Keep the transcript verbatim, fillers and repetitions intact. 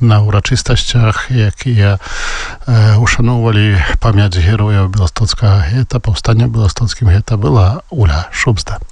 на урачыстасцях, якія ушаноўвалі памяць герояў Беластоцкага гета, паўстання ў Беластоцкім гета, была Уля Шубзда.